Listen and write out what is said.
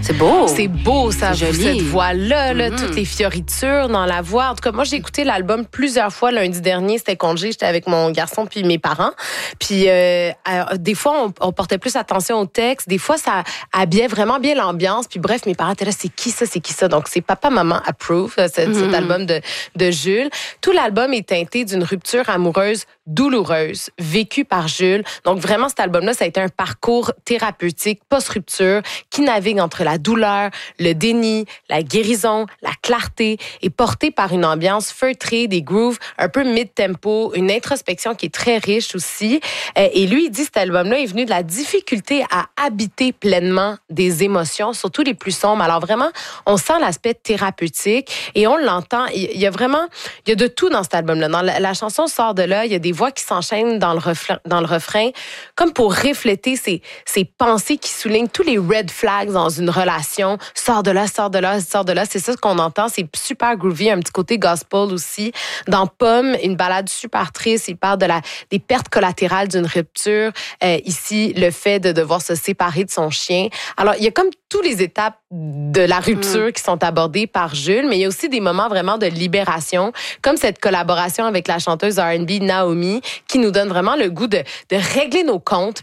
C'est beau. C'est beau, ça, C'est joli. cette voix-là, là, toutes les fioritures dans la voix. En tout cas, moi, j'ai écouté l'album plusieurs fois. Lundi dernier, c'était congé, j'étais avec mon garçon puis mes parents. Puis des fois, on portait plus attention au texte. Des fois, ça habillait vraiment bien l'ambiance. Puis bref, mes parents étaient là, c'est qui ça? Donc, c'est Papa, Maman Approve, cet album de Jules. Tout l'album est teinté d'une rupture amoureuse douloureuse, vécue par Jules. Donc, vraiment, cet album-là, ça a été un parcours thérapeutique, post-rupture, qui navigue entre la douleur, le déni, la guérison, la clarté, et porté par une ambiance feutrée, des grooves un peu mid-tempo, une introspection qui est très riche aussi. Et lui, il dit, cet album-là est venu de la difficulté à habiter pleinement des émotions, surtout les plus sombres. Alors, vraiment, on sent l'aspect thérapeutique et on l'entend. Il y a de tout dans cet album-là. Dans la chanson Sors de là, il y a des voix qui s'enchaînent dans le refrain, comme pour refléter ces pensées qui soulignent tous les red flags dans une relation. Sors de là, sors de là, sors de là. C'est ça qu'on entend. C'est super groovy, un petit côté gospel aussi. Dans Pomme, une ballade super triste, il parle des pertes collatérales d'une rupture. Ici, le fait de devoir se séparer de son chien. Alors, il y a comme toutes les étapes de la rupture qui sont abordées par Jules, mais il y a aussi des moments vraiment de libération, comme cette collaboration avec la chanteuse R&B Naomi, qui nous donne vraiment le goût de régler nos comptes,